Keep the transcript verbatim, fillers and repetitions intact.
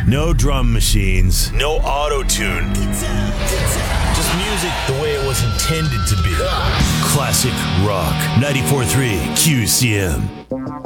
No drum machines, no auto-tune. Just music the way it was intended to be. Classic rock. ninety-four point three Q C M.